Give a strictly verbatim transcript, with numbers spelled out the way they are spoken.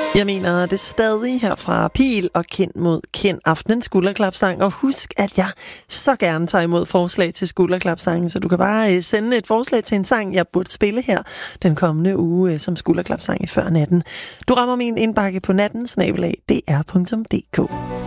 Jeg mener det stadig her fra Pil og Kind mod Kind, aftenens skulderklapsang. Og husk, at jeg så gerne tager imod forslag til skulderklapsangen, så du kan bare sende et forslag til en sang, jeg burde spille her den kommende uge som skulderklapsang i før natten. Du rammer min indbakke på natten snabel-a d r punktum d k.